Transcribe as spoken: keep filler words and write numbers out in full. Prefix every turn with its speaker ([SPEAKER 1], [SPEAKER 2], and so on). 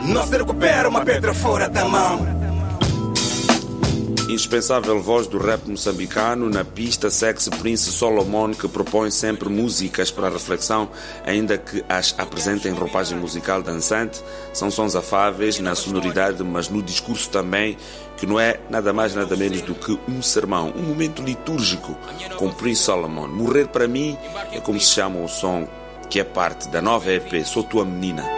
[SPEAKER 1] não se recupera uma pedra fora da mão.
[SPEAKER 2] Indispensável voz do rap moçambicano, na pista segue-se Prince Solomon, que propõe sempre músicas para reflexão, ainda que as apresente em roupagem musical dançante. São sons afáveis na sonoridade, mas no discurso também, que não é nada mais nada menos do que um sermão, um momento litúrgico com Prince Solomon. Morrer para mim é como se chama o som que é parte da nova E P Sou Tua Menina.